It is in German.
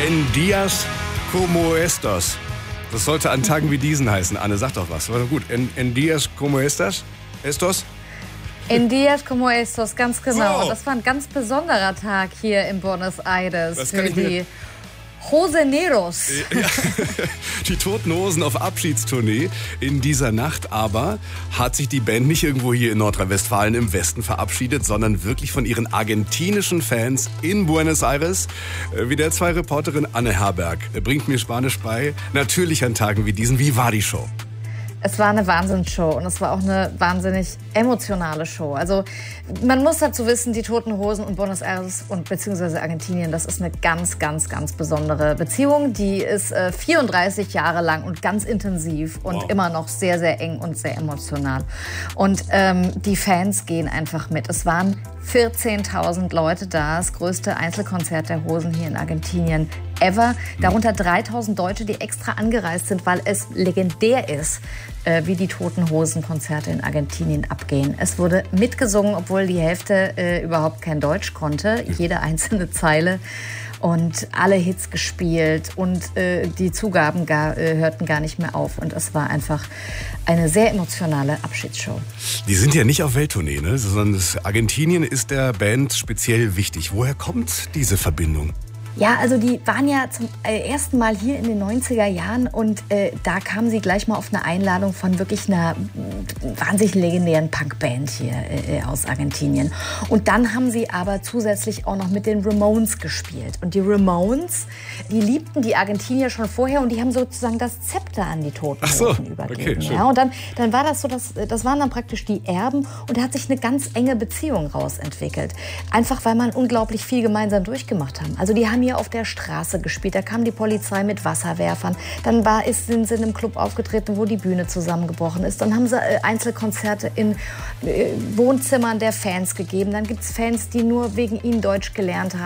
En días como estos. Das sollte an Tagen wie diesen heißen. Anne, sag doch was. War doch gut. En días como estas? Estos? En días como estos, ganz genau. Oh. Das war ein ganz besonderer Tag hier in Buenos Aires Das kann für ich mir- die Hoseneros. Ja. Die Toten Hosen auf Abschiedstournee. In dieser Nacht aber hat sich die Band nicht irgendwo hier in Nordrhein-Westfalen im Westen verabschiedet, sondern wirklich von ihren argentinischen Fans in Buenos Aires. Wie der zwei Reporterin Anne Herberg bringt mir Spanisch bei. Natürlich an Tagen wie diesen. Wie war die Show? Es war eine Wahnsinnsshow und es war auch eine wahnsinnig emotionale Show. Also man muss dazu wissen, die Toten Hosen und Buenos Aires und beziehungsweise Argentinien, das ist eine ganz, ganz, ganz besondere Beziehung. Die ist 34 Jahre lang und ganz intensiv und Wow. immer noch sehr, sehr eng und sehr emotional. Und die Fans gehen einfach mit. Es waren 14.000 Leute da, das größte Einzelkonzert der Hosen hier in Argentinien ever. Darunter 3.000 Deutsche, die extra angereist sind, weil es legendär ist, wie die Toten Hosen Konzerte in Argentinien abgehen. Es wurde mitgesungen, obwohl die Hälfte überhaupt kein Deutsch konnte, jede einzelne Zeile. Und alle Hits gespielt und die Zugaben hörten gar nicht mehr auf. Und es war einfach eine sehr emotionale Abschiedsshow. Die sind ja nicht auf Welttournee, ne? Sondern Argentinien ist der Band speziell wichtig. Woher kommt diese Verbindung? Ja, also die waren ja zum ersten Mal hier in den 90er Jahren und da kamen sie gleich mal auf eine Einladung von wirklich einer wahnsinnig legendären Punkband hier aus Argentinien. Und dann haben sie aber zusätzlich auch noch mit den Ramones gespielt. Und die Ramones, die liebten die Argentinier schon vorher und die haben sozusagen das Zepter an die Toten Hosen übergeben. Okay, schön. Ja, und dann war das so, das waren dann praktisch die Erben und da hat sich eine ganz enge Beziehung rausentwickelt. Einfach, weil man unglaublich viel gemeinsam durchgemacht haben. Also die haben hier auf der Straße gespielt, da kam die Polizei mit Wasserwerfern, dann sind sie in einem Club aufgetreten, wo die Bühne zusammengebrochen ist, dann haben sie Einzelkonzerte in Wohnzimmern der Fans gegeben, dann gibt es Fans, die nur wegen ihnen Deutsch gelernt haben.